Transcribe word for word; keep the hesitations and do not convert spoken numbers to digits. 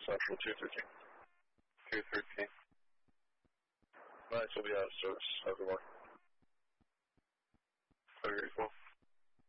Central two thirteen. two thirteen. Nice, will be out of service. Everyone. Very cool.